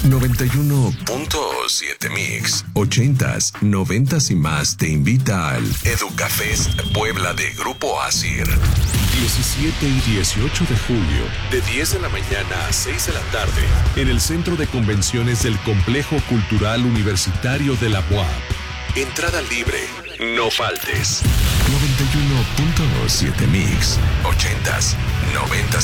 91.7 Mix, 80s, 90s y más te invita al Educafest Puebla de Grupo Asir. 17 y 18 de julio, de 10 de la mañana a 6 de la tarde, en el Centro de Convenciones del Complejo Cultural Universitario de la UAP. Entrada libre, no faltes. 91.7 Mix, 80s, 90s